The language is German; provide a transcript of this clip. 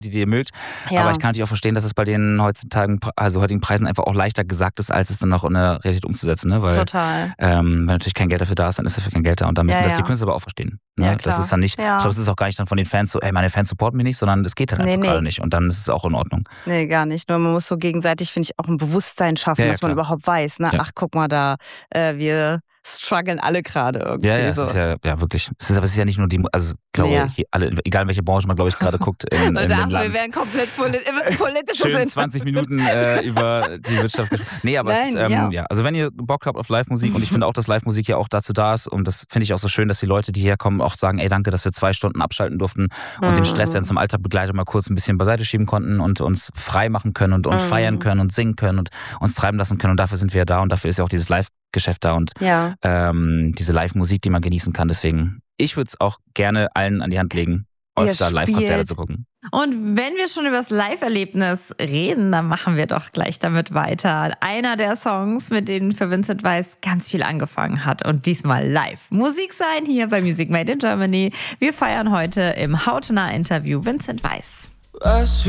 die ihr mögt. Ja. Aber ich kann natürlich auch verstehen, dass es bei den heutigen Preisen einfach auch leichter gesagt ist, als es dann noch in der Realität umzusetzen. Ne? Weil, Total. wenn natürlich kein Geld dafür da ist, dann ist dafür kein Geld da. Und dann müssen Ja, das die ja. Künstler aber auch verstehen. Ne? Ja, das klar. ist dann nicht, Ja. ich glaube, es ist auch gar nicht dann von den Fans so, ey, meine Fans supporten mich nicht, sondern es geht halt einfach gerade nicht. Und dann ist es auch in Ordnung. Nee, gar nicht. Nur man muss so gegenseitig, finde ich, auch ein Bewusstsein schaffen, dass man überhaupt weiß, ne? Ach, guck mal da, wir strugglen alle gerade irgendwie. Ja, so. Es ist ja wirklich. Es ist ja nicht nur die, also ich glaube, alle, egal in welche Branche man, glaube ich, gerade guckt in dem Land. Wir werden komplett politisch. Schön 20 Minuten über die Wirtschaft gesprochen. Nee, aber es ist, also wenn ihr Bock habt auf Live-Musik, und ich finde auch, dass Live-Musik ja auch dazu da ist, und das finde ich auch so schön, dass die Leute, die herkommen, auch sagen, ey, danke, dass wir 2 Stunden abschalten durften und den Stress dann zum Alltagbegleiter mal kurz ein bisschen beiseite schieben konnten und uns frei machen können und feiern können und singen können und uns treiben lassen können, und dafür sind wir ja da, und dafür ist ja auch dieses Live-Geschäft da und diese Live-Musik, die man genießen kann. Deswegen, ich würde es auch gerne allen an die Hand legen, öfter Live-Konzerte zu gucken. Und wenn wir schon über das Live-Erlebnis reden, dann machen wir doch gleich damit weiter. Einer der Songs, mit denen für Vincent Weiss ganz viel angefangen hat, und diesmal live. Musik sein hier bei Music Made in Germany. Wir feiern heute im Hautnah-Interview Vincent Weiss.